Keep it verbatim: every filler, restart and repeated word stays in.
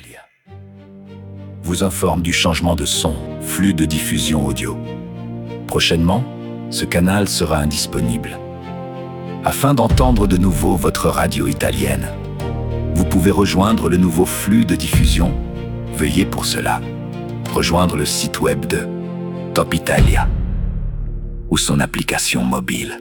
Italia vous informe du changement de son, flux de diffusion audio. Prochainement, ce canal sera indisponible. Afin d'entendre de nouveau votre radio italienne, vous pouvez rejoindre le nouveau flux de diffusion. Veuillez pour cela rejoindre le site web de Top Italia ou son application mobile.